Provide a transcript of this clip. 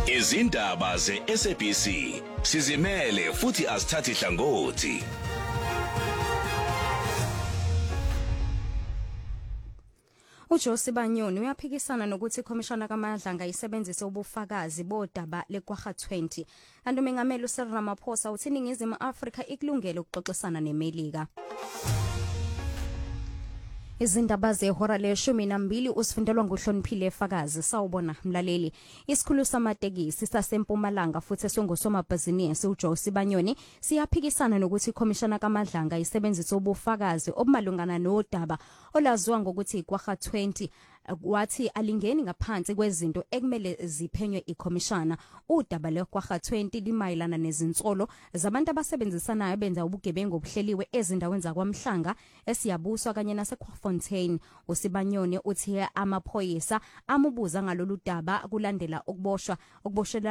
Izindaba ze-SABC sizimele futhi asithathi hlangothi. uJosi Banyoni uyaphikisana nokuthi ikhomishana kaMandla ngayisebenzise ubufakazi bodaba leKwaga 20. Kanti umengameli uCyril Ramaphosa uthi iNingizimu Afrika ikulungele ukuxoxisana neMelika. Izindaba zehora le-12 usifundelwa nguHloniphile Efakazi. Sawubona mlaleli. Isikhulu samatekisi saseMpumalanga futhi esongosomabhizinisi uJosi Banyoni siyaphikisana nokuthi ikhomishana kaMadlanga isebenzisa ubufakazi obumalungana nodaba olaziwa ngokuthi iKwaga 20 wathi alingeni ngaphansi kwezinto ekumele ziphenywe ikhomishana. Udaba leKwaga 20 limayelana nezinsolo zabantu abasebenzisanayo benza ubugebengu obuhleliwe ezindaweni zaKwaMhlanga, eSiyabuswa kanye naseKwaGfontein. uSibanyoni uthi amaphoyisa amubuza ngalolu daba kulandela ukuboshwa